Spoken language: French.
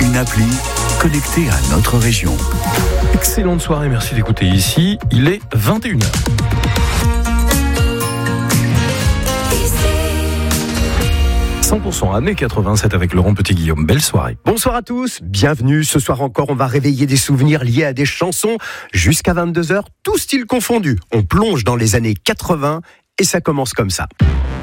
une appli connectée à notre région. Excellente soirée, merci d'écouter ici. Il est 21h. « 100% années 87 avec Laurent Petit-Guillaume. Belle soirée. Bonsoir à tous, bienvenue. Ce soir encore, on va réveiller des souvenirs liés à des chansons. Jusqu'à 22h, tout style confondu. On plonge dans les années 80 et ça commence comme ça.